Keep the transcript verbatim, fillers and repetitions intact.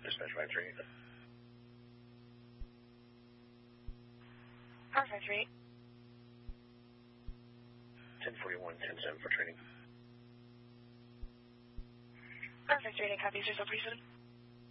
Dispatch five three eight. Power five three eight. ten forty-one, ten seven for training. Power five three eight, copies yourself, please.